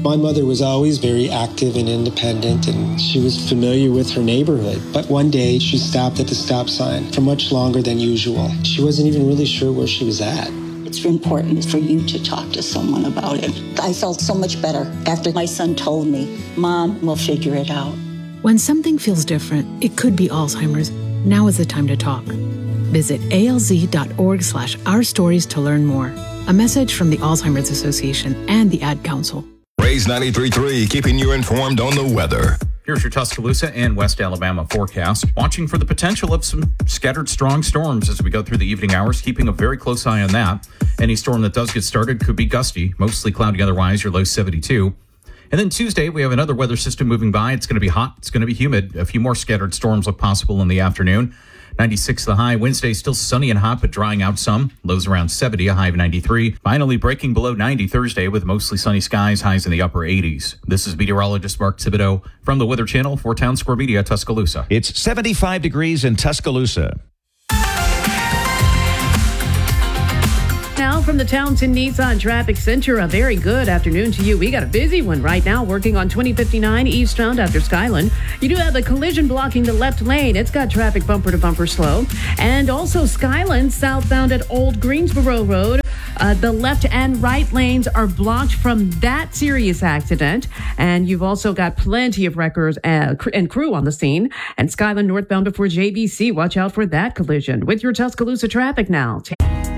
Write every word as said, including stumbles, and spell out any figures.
My mother was always very active and independent, and she was familiar with her neighborhood. But one day, she stopped at the stop sign for much longer than usual. She wasn't even really sure where she was at. It's important for you to talk to someone about it. I felt so much better after my son told me, Mom, we'll figure it out. When something feels different, it could be Alzheimer's. Now is the time to talk. Visit alz.org slash our stories to learn more. A message from the Alzheimer's Association and the Ad Council. Raise ninety-three point three, keeping you informed on the weather. Here's your Tuscaloosa and West Alabama forecast. Watching for the potential of some scattered strong storms as we go through the evening hours, keeping a very close eye on that. Any storm that does get started could be gusty, mostly cloudy otherwise, your low seventy-two. And then Tuesday, we have another weather system moving by. It's going to be hot. It's going to be humid. A few more scattered storms look possible in the afternoon. ninety-six the high. Wednesday, still sunny and hot, but drying out some. Lows around seventy, a high of ninety-three. Finally breaking below ninety Thursday with mostly sunny skies, highs in the upper eighties. This is meteorologist Mark Thibodeau from the Weather Channel for Town Square Media, Tuscaloosa. It's seventy-five degrees in Tuscaloosa. Now from the Townsend Nissan Traffic Center, a very good afternoon to you. We got a busy one right now working on twenty fifty-nine eastbound after Skyland. You do have a collision blocking the left lane. It's got traffic bumper to bumper slow. And also Skyland southbound at Old Greensboro Road. Uh, the left and right lanes are blocked from that serious accident. And you've also got plenty of wreckers uh, and crew on the scene. And Skyland northbound before J B C. Watch out for that collision. With your Tuscaloosa traffic now.